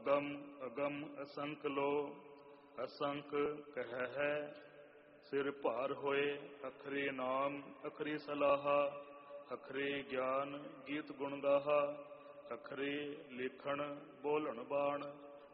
ਅਗਮ ਅਗਮ ਅਸੰਖ ਲੋ, ਅਸੰਖ ਕਹਿ ਹੈ ਸਿਰ ਭਾਰ ਹੋਏ। ਅਖਰੇ ਨਾਮ ਅਖਰੀ ਸਲਾਹਾ, ਅਖਰੇ ਗਿਆਨ ਗੀਤ ਗੁਣ ਗਾਹਾ। ਅਖਰੇ ਲੇਖਣ ਬੋਲਣ ਬਾਣ,